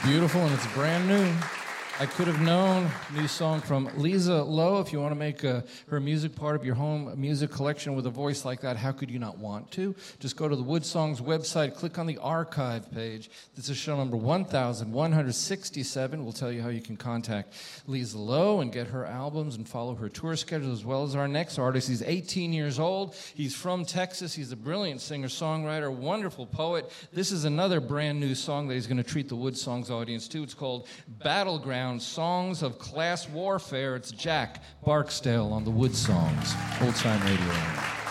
Beautiful, and it's brand new. I Could Have Known, new song from Lisa Lowe. If you want to make her music part of your home music collection with a voice like that, how could you not want to? Just go to the Wood Songs website, click on the archive page. This is show number 1167. We'll tell you how you can contact Lisa Lowe and get her albums and follow her tour schedule, as well as our next artist. He's 18 years old. He's from Texas. He's a brilliant singer-songwriter, wonderful poet. This is another brand new song that he's going to treat the Wood Songs audience to. It's called Battleground Songs of Class Warfare. It's Jack Barksdale on the Wood Songs, Old Time Radio.